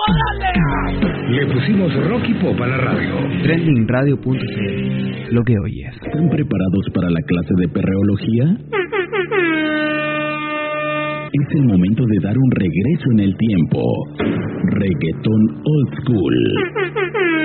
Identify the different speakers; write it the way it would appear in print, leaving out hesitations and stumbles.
Speaker 1: Le pusimos rock y pop a la radio.
Speaker 2: Trendingradio.cl, lo que oyes.
Speaker 3: ¿Están preparados para la clase de perreología? Es el momento de dar un regreso en el tiempo. Reggaetón Old School.